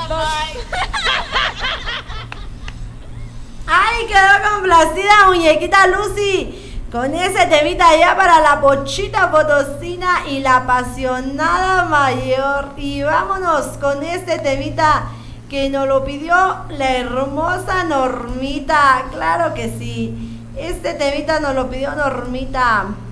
Ay, quedó complacida muñequita Lucy con ese temita allá para la Pochita Potosina y la apasionada mayor. Y vámonos con este temita que nos lo pidió la hermosa Normita. Claro que sí, este temita nos lo pidió Normita.